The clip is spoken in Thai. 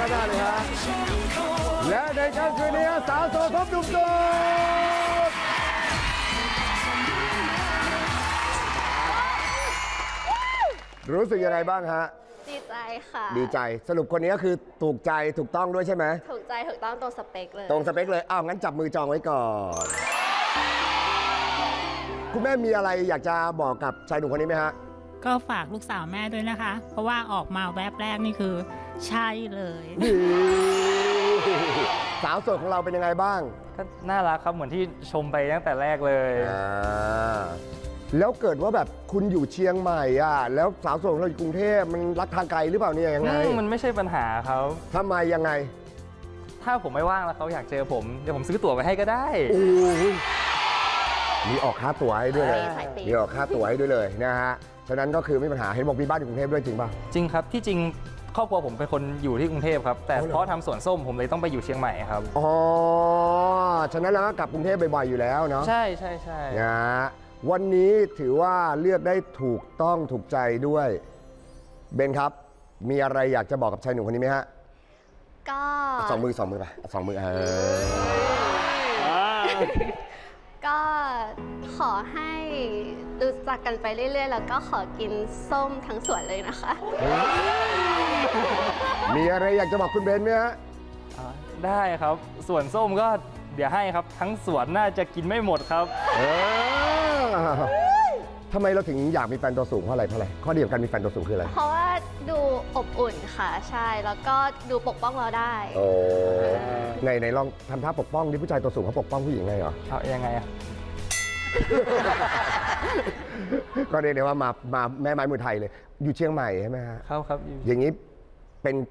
ด้านหน้าเลยฮะและในค่ำคืนนี้สาวโสดพบหนุ่มโสดรู้สึกยังไงบ้างฮะดีใจค่ะดีใจสรุปคนนี้ก็คือถูกใจถูกต้องด้วยใช่ไหมถูกใจถูกต้องตรงสเปคเลยตรงสเปคเลยอ้าวงั้นจับมือจองไว้ก่อนคุณแม่มีอะไรอยากจะบอกกับชายหนุ่มคนนี้ไหมฮะก็ฝากลูกสาวแม่ด้วยนะคะเพราะว่าออกมาแวบแรกนี่คือใช่เลยสาวโสดของเราเป็นยังไงบ้างก็น่ารักครับเหมือนที่ชมไปตั้งแต่แรกเลยแล้วเกิดว่าแบบคุณอยู่เชียงใหม่อ่ะแล้วสาวโสดของเราอยู่กรุงเทพมันรักทางไกลหรือเปล่าเนี่ยยังไงมันไม่ใช่ปัญหาเขาทำไมยังไงถ้าผมไม่ว่างแล้วเขาอยากเจอผมเดี๋ยวผมซื้อตั๋วไปให้ก็ได้มีออกค่าตั๋วให้ด้วยเลยมีออกค่าตั๋วให้ด้วยเลยนะฮะฉะนั้นก็คือไม่มีปัญหาเห็นบอกมีบ้านอยู่กรุงเทพด้วยจริงป่ะจริงครับที่จริงครอบครัวผมเป็นคนอยู่ที่กรุงเทพครับแต่เพราะทำสวนส้มผมเลยต้องไปอยู่เชียงใหม่ครับอ๋อฉะนั้นแล้วก็กลับกรุงเทพบ่อยๆอยู่แล้วเนาะใช่นะวันนี้ถือว่าเลือกได้ถูกต้องถูกใจด้วยเบนครับมีอะไรอยากจะบอกกับชายหนุ่มคนนี้ไหมฮะก็สองมือไปสองมือก็ขอให้รู้จักกันไปเรื่อยๆแล้วก็ขอกินส้มทั้งสวนเลยนะคะมีอะไรอยากจะบอกคุณเบนไหมฮะได้ครับสวนส้มก็เดี๋ยวให้ครับทั้งสวนน่าจะกินไม่หมดครับทำไมเราถึงอยากมีแฟนตัวสูงเพราะอะไรข้อดีของการมีแฟนตัวสูงคืออะไรเพราะว่าดูอบอุ่นค่ะใช่แล้วก็ดูปกป้องเราได้โอ้ในลองทำท่าปกป้องดิผู้ชายตัวสูงเขาปกป้องผู้หญิงไงเหรอยังไงอะก็เรียกได้ว่ามาแม่ไม้มวยไทยเลยอยู่เชียงใหม่ใช่ไหมฮะครับอย่างนี้เป็น